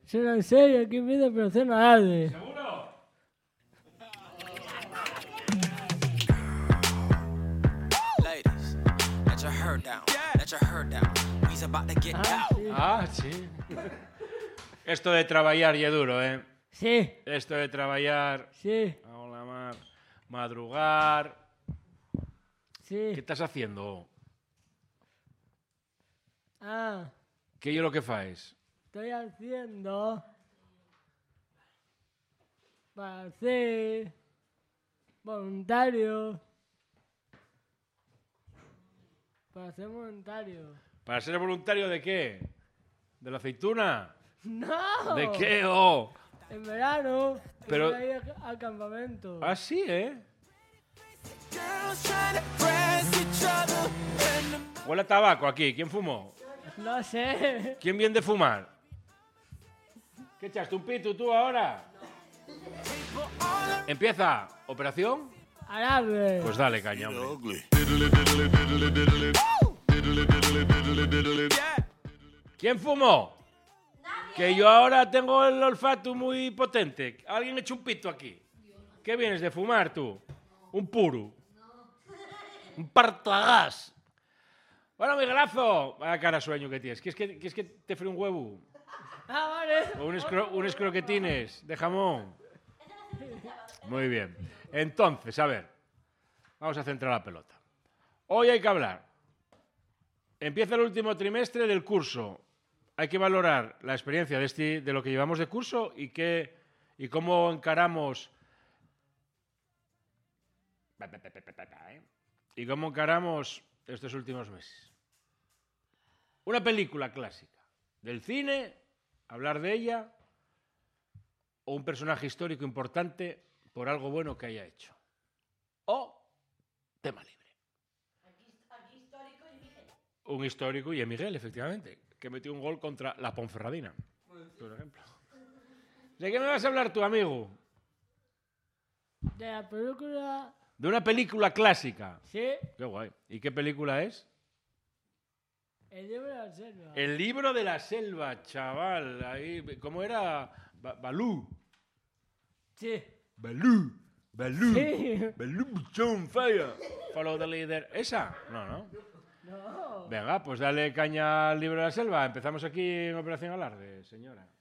Suena serio, aquí empieza Operación Alarde. ¿Seguro? Ladies, let your hair down. Let your hair down. We's about to get down. Sí. Ah, sí. Esto de traballar ye duro, eh? Sí, Esto de traballar... sí, Hola, Mar. Madrugar... ¿Qué sí. estás haciendo? Ah, ¿Qué es lo que faes? estoy haciendo para ser voluntario. Para ser voluntario. ¿Para ser voluntario de qué? ¿De la aceituna? ¡No! ¿De qué? Oh. En verano. Pero- Voy a ir al campamento. Ah, sí, ¿eh? Girls trying to press each other in the Huele a tabaco aquí. ¿Quién fumó? No sé. ¿Quién viene de fumar? ¿Qué echaste? ¿Un pito tú ahora? Empieza. ¿Operación? Alarde. Pues dale, caña, hombre. ¿Quién fumó? Que yo ahora tengo el olfato muy potente. ¿Alguien echa un pito aquí? ¿Qué vienes de fumar tú? Un puro. Un partagás. Bueno, Miguelazo. Vaya cara sueño que tienes. ¿Quieres que te fríe un huevo? Ah, vale. O unos croquetines de jamón. Muy bien. Entonces, a ver. Vamos a centrar la pelota. Hoy hay que hablar. Empieza el último trimestre del curso. Hay que valorar la experiencia de lo que llevamos de curso y cómo encaramos... Y cómo encaramos estos últimos meses. Una película clásica del cine, hablar de ella, o un personaje histórico importante por algo bueno que haya hecho. O tema libre. Un histórico y Miguel, efectivamente, que metió un gol contra la Ponferradina, por ejemplo. ¿De qué me vas a hablar tú, amigo? De la película. De una película clásica. Sí. Qué guay. ¿Y qué película es? El libro de la selva. El libro de la selva, chaval. Ahí, ¿cómo era? Balú. Sí. Balú. Balú. Sí. Balú, John Fire. Follow the leader. ¿Esa? No, no. No. Venga, pues dale caña al libro de la selva. Empezamos aquí en Operación Alarde, señora.